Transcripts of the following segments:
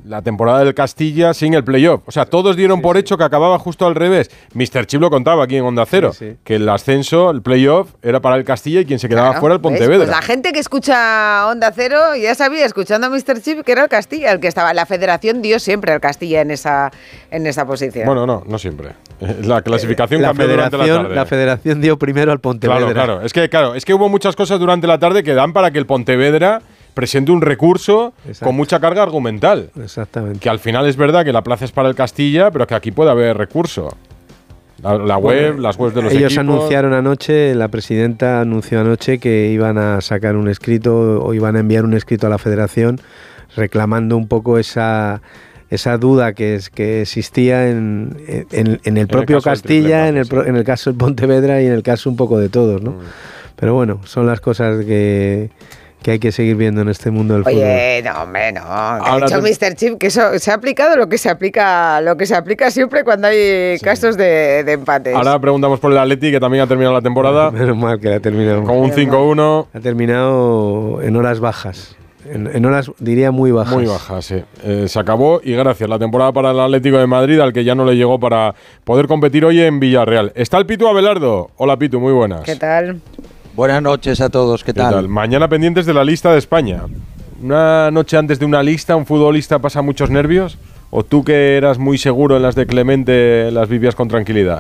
la temporada del Castilla sin el playoff. O sea, todos dieron por hecho que acababa justo al revés. Mr. Chip lo contaba aquí en Onda Cero, que el ascenso, el playoff, era para el Castilla y quien se quedaba fuera el Pontevedra. Pues la gente que escucha Onda Cero ya sabía, escuchando a Mr. Chip, que era el Castilla el que estaba. La Federación dio siempre al Castilla en esa posición. Bueno, no siempre. La clasificación cambió durante la tarde. La Federación dio primero al Pontevedra. Claro. Es que hubo muchas cosas durante la tarde que dan para que el Pontevedra presente un recurso con mucha carga argumental. Exactamente. Que al final es verdad que la plaza es para el Castilla, pero que aquí puede haber recurso. La web, las webs de los ellos equipos. anunciaron anoche, la presidenta anunció anoche que iban a sacar un escrito o iban a enviar un escrito a la Federación reclamando un poco esa duda que existía en el propio Castilla, en el caso del Pontevedra y en el caso un poco de todos, ¿no? Pero bueno, son las cosas que hay que seguir viendo en este mundo del fútbol. Oye, no, hombre, no. Ha dicho Mr. Chip que eso se ha aplicado lo que se aplica siempre cuando hay casos de empate. Ahora preguntamos por el Atleti, que también ha terminado la temporada. Menos mal que la ha terminado. Con un 5-1. Ha terminado en horas bajas. En horas, diría, muy bajas. Muy bajas, sí. Se acabó y gracias. La temporada para el Atlético de Madrid, al que ya no le llegó para poder competir hoy en Villarreal. Está el Pitu Abelardo. Hola, Pitu, muy buenas. ¿Qué tal? Buenas noches a todos, ¿qué tal? Mañana pendientes de la lista de España. ¿Una noche antes de una lista, un futbolista pasa muchos nervios? ¿O tú, que eras muy seguro en las de Clemente, las vivías con tranquilidad?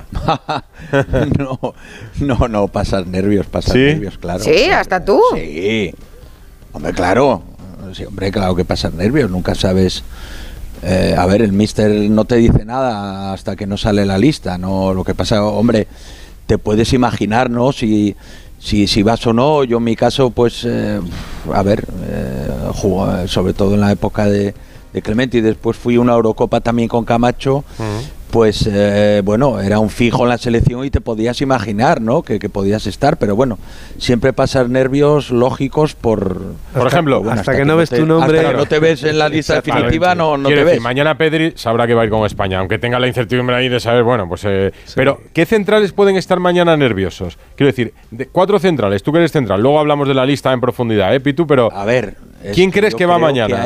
No, pasas nervios, claro. ¿Sí? ¿Hasta tú? Sí. Hombre, claro. Sí, hombre, claro que pasas nervios, nunca sabes. A ver, el míster no te dice nada hasta que no sale la lista, ¿no? Lo que pasa, hombre, te puedes imaginar, ¿no? Si vas o no. Yo en mi caso, pues, jugó sobre todo en la época de Clemente, y después fui a una Eurocopa también con Camacho. Pues era un fijo en la selección y te podías imaginar, ¿no? Que podías estar, pero bueno, siempre pasas nervios lógicos por ejemplo, hasta que no ves tu nombre, hasta que no te ves en la lista definitiva, no te ves. Mañana Pedri sabrá que va a ir con España, aunque tenga la incertidumbre ahí de saber, pero ¿qué centrales pueden estar mañana nerviosos? Quiero decir, 4 centrales, tú que eres central, luego hablamos de la lista en profundidad, Pitu, pero a ver, ¿quién crees que va mañana?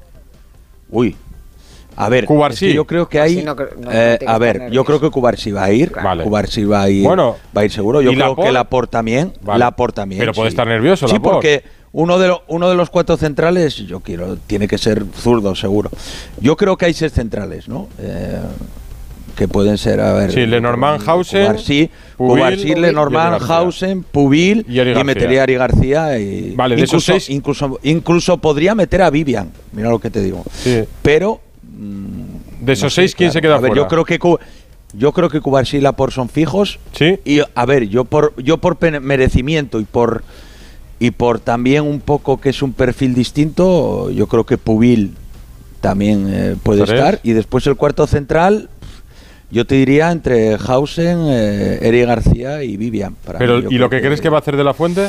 A ver, Cubarsí. Yo creo que hay. Yo creo que Cubarsí va a ir. Vale. Cubarsí va a ir seguro. Yo creo que Laporte también. Vale. Laporte también. Pero puede estar nervioso. Sí, Laporte. porque uno de los 4 centrales, tiene que ser zurdo, seguro. Yo creo que hay 6 centrales, ¿no? Que pueden ser, Lenormand, Hausen, Cubarsí, Lenormand, Hausen, Pubil y metería a Ari García. Vale, de esos 6. Incluso podría meter a Vivian. Mira lo que te digo. Sí. Pero de esos 6, ¿quién se queda fuera? Yo creo que Cubarsí y Laporte son fijos. Sí. Y yo por merecimiento y por también un poco que es un perfil distinto, yo creo que Pubil también puede estar. Y después el cuarto central, yo te diría entre Hausen, Eri García y Vivian. ¿Y lo que crees que va a hacer De la Fuente?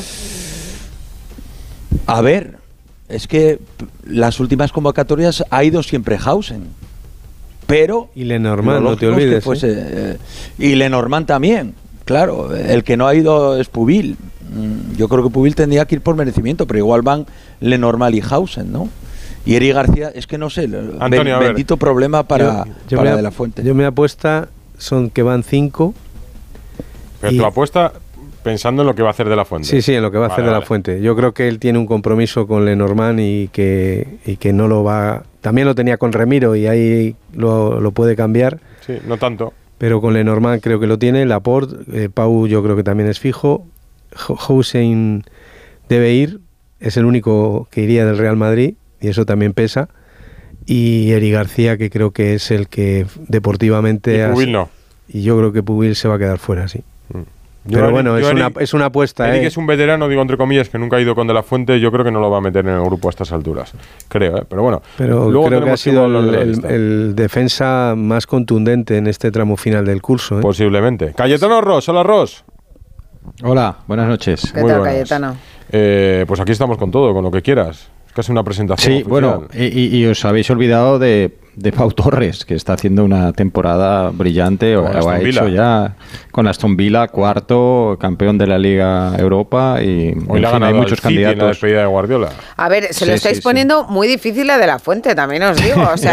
A ver, es que las últimas convocatorias ha ido siempre Hausen. Pero y Lenormand, no te olvides. Y Lenormand también. Claro, el que no ha ido es Pubil. Yo creo que Pubil tendría que ir por merecimiento, pero igual van Lenormand y Hausen, ¿no? Y Eri García, es que no sé, Antonio, bendito problema para De la Fuente. Yo me apuesta son que van 5. Pero tu apuesta pensando en lo que va a hacer De la Fuente. Sí, en lo que va a hacer De la Fuente. Yo creo que él tiene un compromiso con Lenormand y que no lo va. También lo tenía con Remiro y ahí lo puede cambiar. Sí, no tanto. Pero con Lenormand creo que lo tiene. Laporte, Pau yo creo que también es fijo. Hausen debe ir, es el único que iría del Real Madrid y eso también pesa. Y Eri García, que creo que es el que deportivamente. Y Pubil no. Y yo creo que Pubil se va a quedar fuera, sí. Pero bueno, es una apuesta. Eric es un veterano, digo entre comillas, que nunca ha ido con De la Fuente. Yo creo que no lo va a meter en el grupo a estas alturas. Creo, pero bueno. Pero luego creo que ha sido el defensa más contundente en este tramo final del curso. Posiblemente. Cayetano Ros, hola Ros. Hola, buenas noches. ¿Qué tal, Cayetano? Pues aquí estamos con todo, con lo que quieras. Es casi una presentación oficial. Bueno, y os habéis olvidado de Pau Torres, que está haciendo una temporada brillante, o ha hecho ya con Aston Villa, 4º, campeón de la Liga Europa, y hoy le ha ganado hay muchos candidatos. En la despedida de Guardiola. A ver, se lo estáis poniendo muy difícil la De la Fuente, también os digo. O sea,